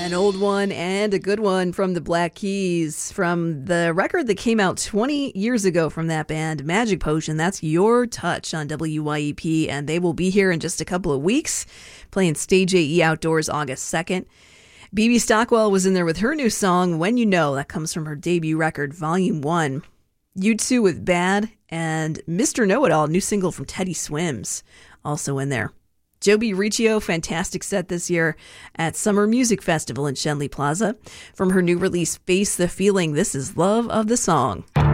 An old one and a good one from the Black Keys, from the record that came out 20 years ago from that band, Magic Potion. That's Your Touch on WYEP, and they will be here in just a couple of weeks, playing Stage AE Outdoors August 2nd. BB Stockwell was in there with her new song, When You Know. That comes from her debut record, Volume 1. U2 with Bad, and Mr. Know-It-All, new single from Teddy Swims, also in there. Joby Riccio, fantastic set this year at Summer Music Festival in Shenley Plaza. From her new release, Face the Feeling, this is Love of the Song.